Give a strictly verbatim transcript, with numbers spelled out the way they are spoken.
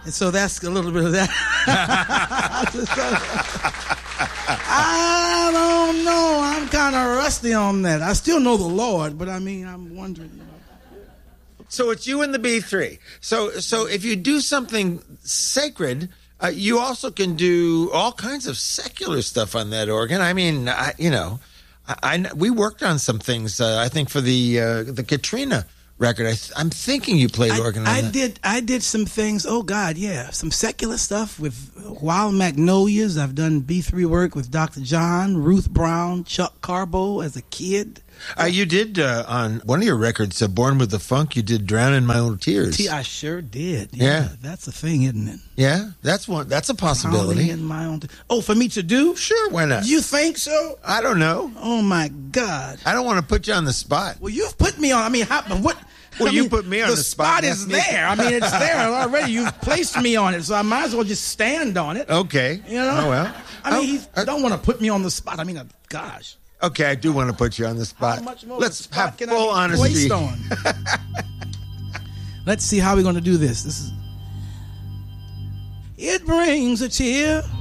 So that's a little bit of that. I don't know. I'm kind of rusty on that. I still know the Lord, but I mean, I'm wondering. You know. So it's you and the B three. So so if you do something sacred, uh, you also can do all kinds of secular stuff on that organ. I mean, I, you know, I, I we worked on some things. Uh, I think for the uh, the Katrina record. I th- I'm thinking you played I, organ on I that. did. I did some things. Oh God, yeah, some secular stuff with Wild Magnolias. I've done B three work with Doctor John, Ruth Brown, Chuck Carbo as a kid. Uh, you did uh, on one of your records, uh, "Born with the Funk." You did "Drown in My Own Tears." See, I sure did. Yeah, yeah, that's a thing, isn't it? Yeah, that's one. That's a possibility. Drowning in my own. T- oh, for me to do? Sure, why not? You think so? I don't know. Oh my God! I don't want to put you on the spot. Well, you've put me on. I mean, how, what? Well, I you mean, put me on the, the spot. The spot is there. I mean, it's there already. You've placed me on it, so I might as well just stand on it. Okay. You know? Oh, well. I mean, oh, he uh, don't want to put me on the spot. I mean, uh, gosh. Okay, I do want to put you on the spot. How much more Let's of a spot have can full I be honesty. placed on? Let's see how we're going to do this. This is. It brings a tear